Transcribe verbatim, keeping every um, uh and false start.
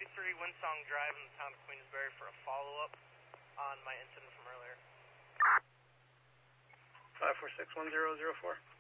three Windsong Drive in the town of Queensbury for a follow-up on my incident from earlier. five four six one zero zero four.